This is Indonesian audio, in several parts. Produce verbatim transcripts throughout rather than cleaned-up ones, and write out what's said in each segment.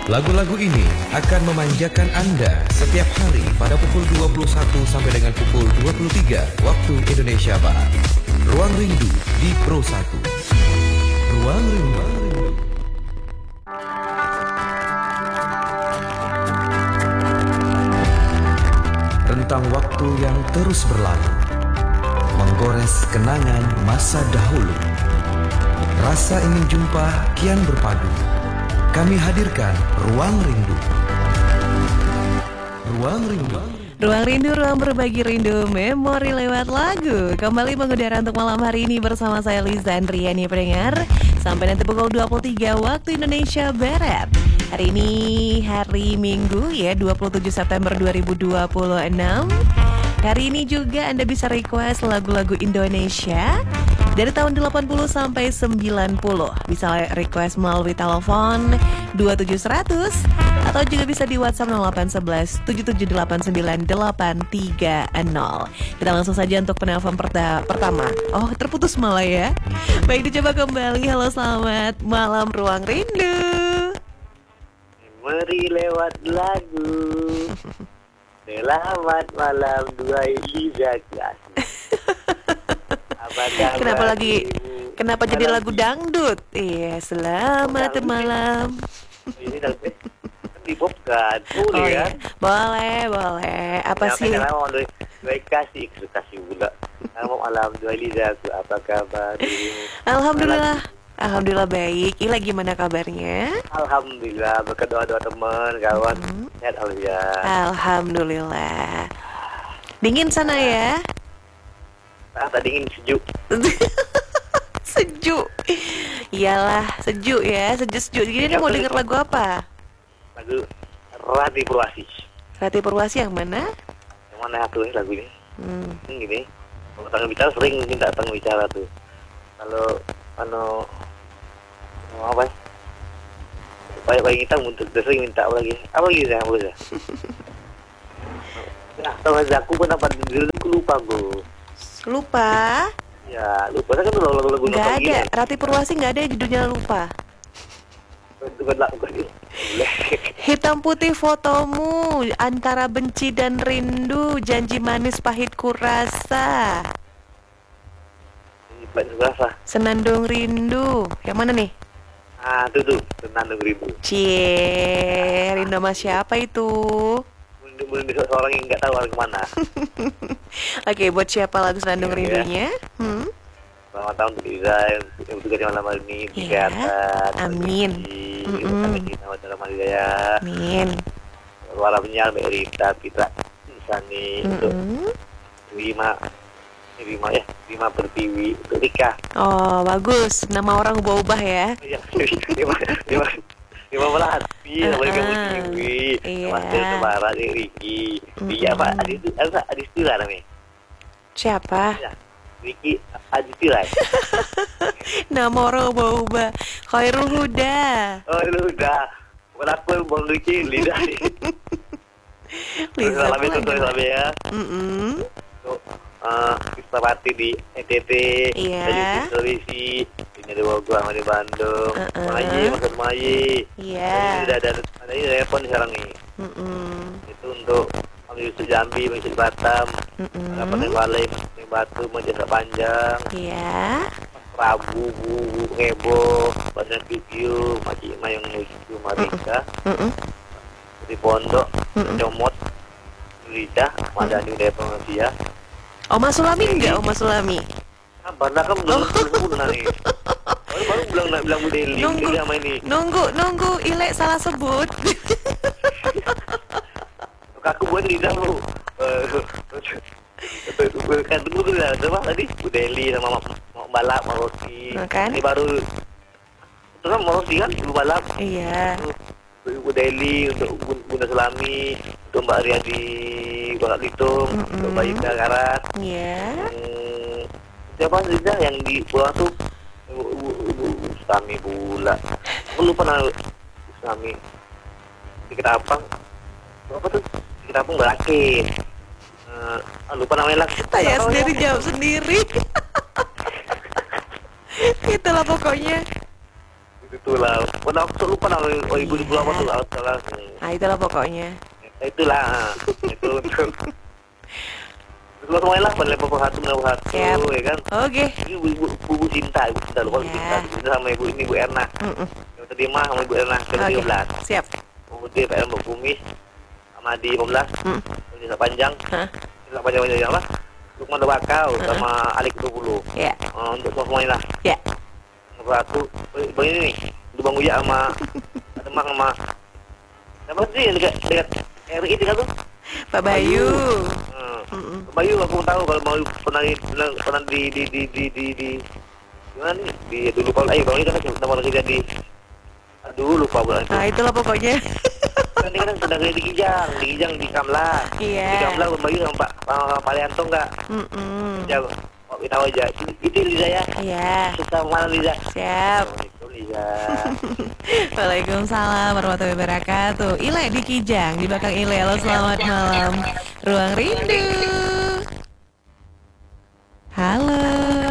Lagu-lagu ini akan memanjakan Anda setiap hari pada pukul dua puluh satu sampai dengan pukul dua puluh tiga waktu Indonesia Barat. Ruang Rindu di Pro satu. Ruang Rindu. Rentang waktu yang terus berlalu, menggores kenangan masa dahulu. Rasa ingin jumpa kian berpadu. Kami hadirkan Ruang Rindu. Ruang Rindu. Ruang Rindu, ruang berbagi rindu, memori lewat lagu. Kembali mengudara untuk malam hari ini bersama saya Liza Andriani pendengar. Sampai nanti pukul dua puluh tiga waktu Indonesia Barat. Hari ini hari Minggu ya, dua puluh tujuh September dua ribu dua puluh enam. Hari ini juga Anda bisa request lagu-lagu Indonesia dari tahun delapan puluh sampai sembilan puluh. Bisa request melalui telepon dua tujuh seratus atau juga bisa di WhatsApp nol delapan satu satu tujuh tujuh delapan sembilan delapan tiga nol. Kita langsung saja untuk penelpon perta- pertama. Oh, terputus malah ya. Baik, dicoba kembali. Halo, selamat malam Ruang Rindu. Meri lewat lagu. Selamat malam dua Liza kasih. Kenapa lagi? Kenapa jadi lagu dangdut? Iya, selamat malam. Ini lagu di pop kan? Boleh Oh kan? iya, boleh, boleh. Apa sih? Karena mau dua kasih, kasih pula. Selamat malam dua Liza, apa kabar dirimu? Alhamdulillah, alhamdulillah baik. Ila gimana kabarnya? Alhamdulillah, berkat doa-doa teman, kawan. Hmm. Sehat alhamdulillah. Alhamdulillah. Dingin sana ya? Ah, tadi ingin sejuk. Sejuk. Iyalah, sejuk ya, sejuk-sejuk. Gini nih mau denger lagu apa? Lagu Rati Purwasi. Rati Purwasi yang mana? Yang mana satu nih lagu ini? Hmm. Ini gini. Kalau tangga bicara sering minta tangga bicara tuh. Kalau ano mau apa? Ya? Banyak-banyak kita untuk sering minta apa lagi? Apa lagi saya boleh? Nah, tahu aja aku pun dapat dulu aku lupa gue. Lupa? Ya, lupa kan lagu-lagu Nggak ada. gini. Rati Purwasi nggak ada judulnya lupa. Bukan lagu ini. Hitam putih fotomu, antara benci dan rindu, janji manis pahit kurasa, Banyak berapa? senandung rindu. Yang mana nih? Ah, tuh tuh, Senandung Rindu. Cie, rindu sama siapa itu? Menurut seorang yang nggak tahu arah kemana. Oke, buat siapa lagu senandung Iya, rindunya? Hmm? Selamat tahun untuk Liza yang bertugas di malam hari ini. Iya, Kesehatan. amin. Mm-mm. Selamat malam hari ya. Amin. Suara penyiar Mbak Rita, Pitra, Sani, untuk Mm-mm. Rima, Rima ya, Rima Pertiwi, untuk Rika. Oh, bagus. Nama orang ubah-ubah ya. Ya, Rima, Rima, Rima Melati, Uh-uh. Rima Pertiwi, Iya. Mas Del Sebarat, Riki, dia apa? Adis, apa? Adistila namanya. Siapa? Ya, Riki Adistila. Nama orang ubah-ubah. Khairul Huda. Oh, lu udah. Bukan aku yang baru Riki, Liza. Liza Salam itu pula tuh salam ya. Mm-mm. Untuk uh, Kristabati di N T T, Iya. di Sulawesi, ini di Bogor sama di Bandung, Uh-uh. Maji, Maksud Maji. Iya. Ini udah ada, ada ini telepon sekarang nih. Mm-mm. Itu untuk Ambil Yusuf Jambi, Masjid Batam, Mm-mm. Harapan yang Balai, Masjid Batu, Majasa Panjang, Iya. Prabu, Bu, Hebo, Bandar Video, Maji Mayang Muju, Marika, Mm-mm. di Pondok, Mm-mm. Comot, Lidah, Madani Daya Pengasia. Oma Sulami enggak? Oma Sulami. Ah, Banda kan belum belum nih. Baru baru bilang nak bilang Bu Deli, Nunggu. dia sama ini. Nunggu, nunggu. Ile salah sebut. Aku buat lidah lu. Eh, kan dulu kan ada apa tadi? Bu Deli sama mau balap, mau roti. Makan. Ini baru itu kan mau roti kan, Bu balap. Iya. Bu Deli untuk Bunda Selami, untuk Mbak Riyadi Balak Litung, Mm-mm. untuk Bayu Karat. Iya. Hmm, siapa lidah yang di bawah tuh? Bu, bu, bu, Sami pula. Aku lupa nama Sami. Di Ketapang. Apa tuh? Di Ketapang Berakit. Uh, lupa namanya lah. Saya sendiri jawab sendiri. Itulah pokoknya. Itulah. Pernah aku lupa nama oh, ibu di pulau apa tuh? Salah. Nah itulah pokoknya. Itulah. Itu itu. Terus semuanya lah, pada level satu, level satu, Siap. ya kan? Oke. Ini ibu, ibu, ibu cinta, ibu cinta, lupa Iya. cinta, cinta sama ibu ini, ibu Erna. Mm-mm. Yang tadi mah sama ibu Erna, yang Oke. tiga belas. Siap. Kemudian P M Mbak Kumis, sama di lima belas, Mm. Nisa Panjang, Hah? Nisa Panjang yang apa? Lukman Bakau, sama Alik dua puluh. Ya. Uh, untuk semua semuanya lah. Ya. Nomor satu, bang ini nih, itu Bang Uya sama Demang sama siapa sih yang dekat dekat R I dekat tuh? Pak Bayu. Hmm. Mm-mm. Bayu aku tahu kalau mau pernah pernah, pernah di di di di di di gimana nih di dulu kalau ayo bang ini kan nama kerja di aduh lupa bulan itu Nah itulah pokoknya. kan dia kan sedang di Kijang di Kijang di Kamla Iya. di Kamla Bang Bayu sama Pak Pak Palianto enggak Mm-mm. jauh Pak Witawa aja itu Liza ya Iya. kita mana Liza Siap. oh, itu Liza Waalaikumsalam warahmatullahi wabarakatuh. Ile di Kijang, di belakang Ile. Halo, selamat malam. Ruang Rindu. Halo.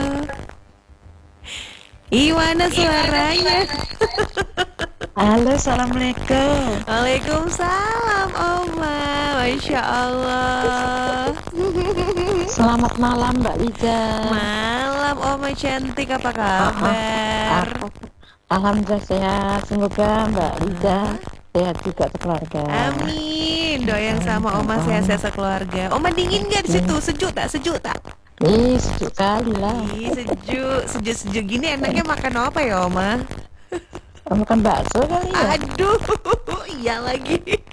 Iwana suaranya. Halo, assalamualaikum. Waalaikumsalam, Oma. Masya Allah. Selamat malam, Mbak Liza. Malam, Oma cantik. Apa kabar? Aku, alhamdulillah sehat. Semoga Mbak Liza sehat juga keluarga. Amin. Doa yang sama Oma sehat-sehat sekeluarga. Oma dingin nggak di situ? Sejuk tak? Sejuk tak? Ih, sejuk kali lah. Ih, sejuk, sejuk-sejuk gini enaknya makan apa ya, Oma? Makan bakso kali ya? Aduh, iya lagi.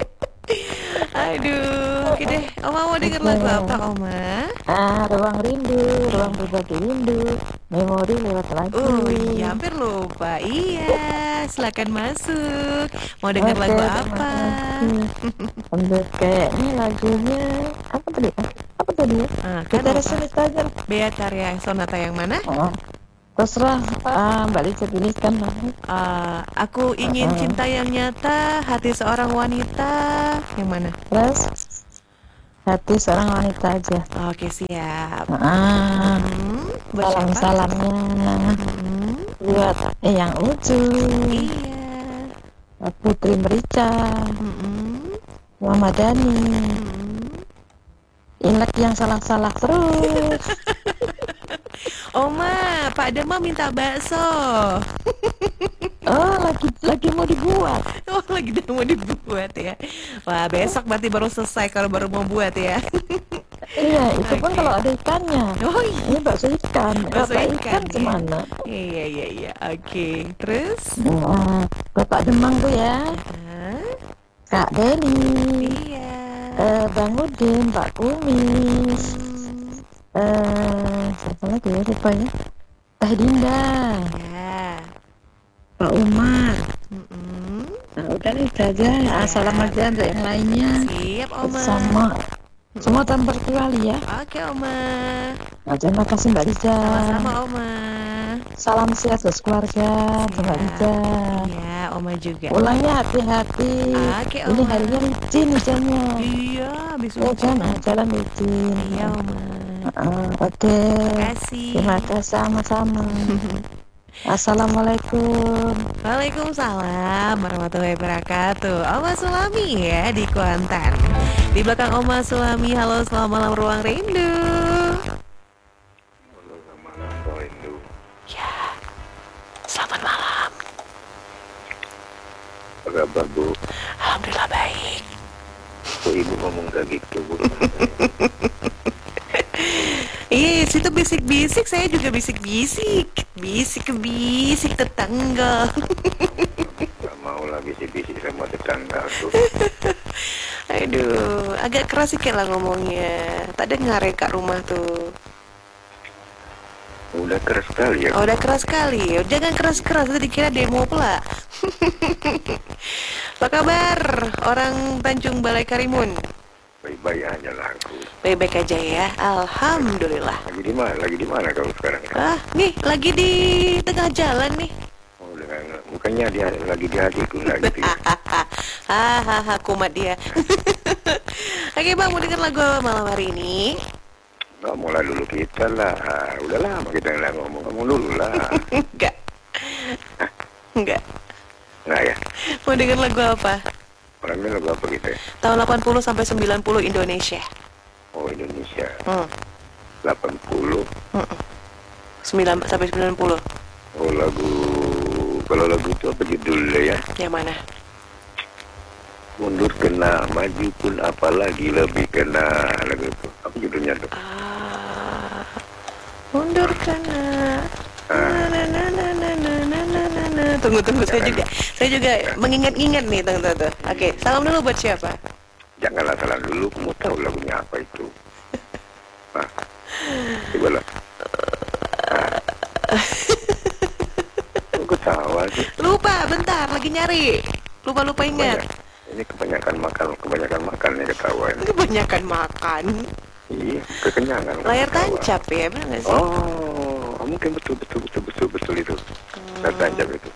Aduh, oke deh. Oma mau denger lagu apa, Oma? Ah, ruang rindu, ruang berbagi rindu, memori lewat lagu. Oh iya, hampir lupa. Iya, silakan masuk. Mau denger Oke, lagu terima apa? kasih. Untuk kayaknya lagunya apa tadi? Apa tadi ya? Ah, kan Kita apa? resmi saja. Bea Karya Sonata yang mana? Oh, terserah ah, Mbak Liza pilihkan lah. Ah, aku ingin cinta yang nyata, hati seorang wanita. Yang mana? Terus hati seorang wanita aja. Oke, siap. Ah, Hmm, buat siapa? salam-salamnya Hmm, buat Eyang Ucu, iya. Putri Merica, Mm-mm. Muhammad Dani, Mm-mm. Inlek yang salah-salah terus. Oma, Pak Dema minta bakso. Oh, lagi lagi mau dibuat. Oh, lagi udah mau dibuat ya. Wah, besok berarti baru selesai kalau baru mau buat ya. Iya, itu pun Oke. kalau ada ikannya. Oh iya. Ini bakso ikan. Bakso Bapak ikan, ikan ya. gimana? Iya, iya, iya. Oke. Terus? Nah, Bapak Demang tuh ya, Hah? Kak Deni, Iya. eh, Bang Udin, Pak Kumis, Hmm, eh, siapa lagi ya lupa ya? Teh Dinda, ya. Pak Umar. Mm-mm. Nah, udah itu aja. Ah, salam aja untuk yang lainnya. Siap, Oma. Sama semua tanpa terkecuali ya. Oke, Oma. Nah, terima kasih Mbak Liza. Sama-sama, Oma. Salam sehat untuk keluarga untuk Mbak Liza. Iya, Oma juga. Pulangnya hati-hati. Oke, Ini Oma. harinya licin hujannya. Iya, habis Ya hujan. kan, ah, jalan licin. Iya, Oma. Ah, Oke. Terima kasih. Terima kasih sama-sama. Assalamualaikum. Waalaikumsalam warahmatullahi wabarakatuh. Oma Sulami ya di Kuantan. Di belakang Oma Sulami, halo selamat malam Ruang Rindu. Selamat malam Bang Rindu. Ya, selamat malam. Apa kabar Bu? Alhamdulillah baik. Kok Ibu ngomong kayak gitu Bu? Iya, situ bisik-bisik, saya juga bisik-bisik. Bisik-bisik tetangga. Gak mau lah bisik-bisik sama tetangga tuh. Aduh, agak keras sih lah ngomongnya. Tak dengar ya Kak rumah tuh. Udah keras sekali ya. Oh, udah keras sekali. Jangan keras-keras, nanti dikira demo pula. Apa kabar orang Tanjung Balai Karimun? Baik-baik aja lah aku. Baik-baik aja ya, alhamdulillah. Lagi di mana? Lagi di mana kamu sekarang? Ah, nih lagi di tengah jalan nih. Oh, dengan bukannya dia lagi di hatiku lah gitu ya. Hahaha, kumat dia. Oke bang, mau denger lagu apa malam hari ini? Nggak mulai dulu kita lah. Ah, udah lama kita nggak ngomong-ngomong dulu lah. Enggak. Enggak. Nggak ya? Mau denger lagu apa? Orangnya lagu apa gitu ya? Tahun delapan puluh sampai sembilan puluh Indonesia. Oh Indonesia. Hmm. delapan puluh. Mm-mm. sembilan sampai sembilan puluh. Oh lagu. Kalau lagu itu apa judulnya ya? Yang mana? Mundur kena, maju pun apalagi lebih kena. Lagu itu. Apa judulnya tuh? Ah, mundur karena Ah. na, na, na, na, na, na, na, na, na. Tunggu tunggu saya juga saya juga mengingat-ingat nih tunggu tunggu, tunggu. Oke, salam dulu buat siapa? Janganlah salah dulu, kamu tahu lagunya apa itu. Nah, coba lah. Kok ketawa sih? Lupa, bentar lagi nyari. Lupa lupa ingat. Kebanyak- Ini kebanyakan makan, kebanyakan makan nih ketawa ini. Kebanyakan makan. Iya, kekenyangan. Layar ketawa. tancap ya, benar nggak sih? Oh, mungkin betul betul betul betul betul itu. Layar tancap itu.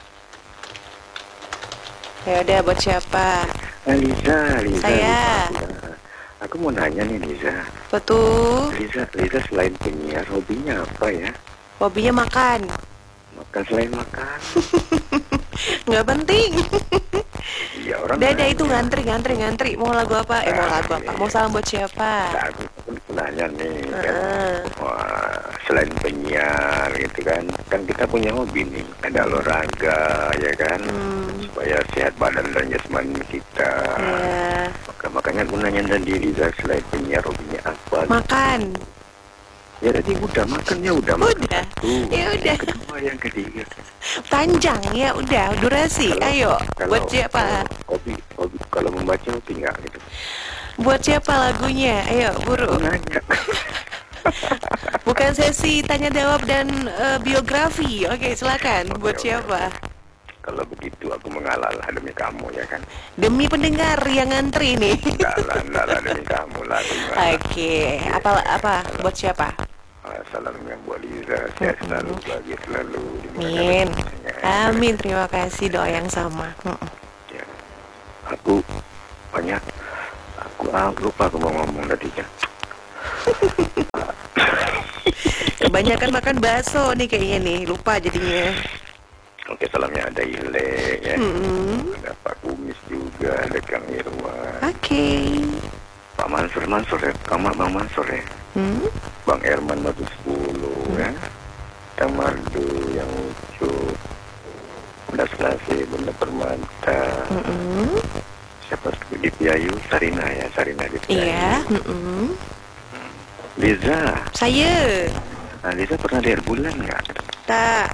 Ya udah buat siapa? Ah, Liza, Liza. Saya. Liza. Aku mau nanya nih Liza. Betul. Liza, Liza selain penyiar hobinya apa ya? Hobinya makan. Makan selain makan. Nggak penting. Iya orang. Udah, udah nanya. itu ngantri, ngantri, ngantri. Mau lagu apa? Eh, mau lagu apa? Mau salam buat siapa? Nah, aku aku nanya nih kan. Heeh. Wah, selain penyiar gitu kan, kan kita punya hobi nih, ada olahraga ya kan, Hmm. supaya sehat badan dan jasmani kita. Ya, Maka makanya aku nanya tadi Liza, selain penyiar hobinya apa? makan. Ya tadi udah makannya udah makan. Udah. Tuh, Ya udah. Yang kedua, yang ketiga. Panjang ya, udah durasi. Kalau- Ayo, kalau- buat siapa? kalau Hobi, hobi kalau membaca hobi nggak gitu? Buat siapa lagunya? Ayo, buru. Aku nanya. Bukan sesi tanya jawab dan eh, biografi. Oke, silakan. Buat Oke, oke, siapa? Kalau begitu aku mengalah lah demi kamu ya kan. Demi pendengar yang ngantri nih. Enggak lah, enggak lah demi kamu lah. aku mengalah. Oke, apa apa? Buat siapa? Ah, salam yang buat Liza, sehat selalu, bahagia selalu. Amin. dimana-mana. Amin. Terima kasih doa yang sama. Mm-mm. Ya. Aku banyak, aku ah, lupa aku mau ngomong tadi kan. Kebanyakan makan bakso nih kayaknya nih. Lupa jadinya. Oke, salamnya ada Ile ya. Mm-mm. Ada Pak Kumis juga, ada Kang Irwan. Oke. Pak Mansur Mansur ya, Kamak Bang Mansur ya. Hmm? Bang Herman Batu sepuluh ya. Tamardu yang lucu. Bunda Selasi, Bunda Permata. Mm-mm. Siapa tuh? Di Piayu, Sarina ya, Sarina di Piayu. Iya. Mm-mm. Liza, Saya nah, Liza pernah lihat bulan nggak? tak.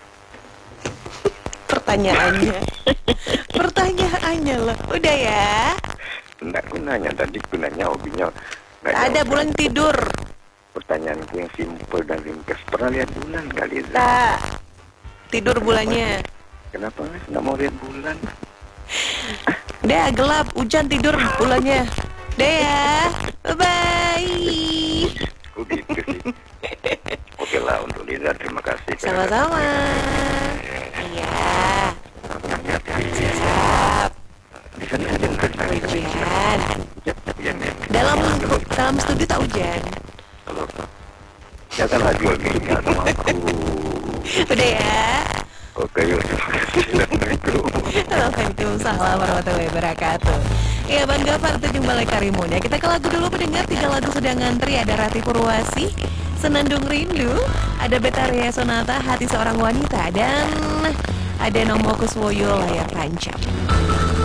Pertanyaannya. Pertanyaannya loh. Udah ya. Enggak, aku nanya tadi, aku nanya hobinya. Nggak Ada jawab. bulan tidur. Pertanyaanku yang simpel dan ringkas. Pernah lihat bulan nggak Liza? Tak. Tidur bulannya. Kenapa nggak mau lihat bulan? Udah gelap, hujan tidur bulannya. Udah ya. Bye-bye. Oh gitu sih. Oke lah untuk Liza, terima kasih. Sama-sama. Iya. Hati-hati. Siap. Di sana hujan kan? Hujan. Hujan ya. Dalam dalam studio tak hujan. Kalau janganlah jual minyak sama aku. Udah ya. Oke, yuk. Assalamualaikum. Waalaikumsalam warahmatullahi wabarakatuh. Ya Bang Gafar Tanjung Balai Karimun ya. Kita ke lagu dulu pendengar. Tiga lagu sedang ngantri. Ada Rati Purwasi, Senandung Rindu, ada Betaria Sonata, Hati Seorang Wanita, dan ada Nomo Kuswoyo, Layar Tancap.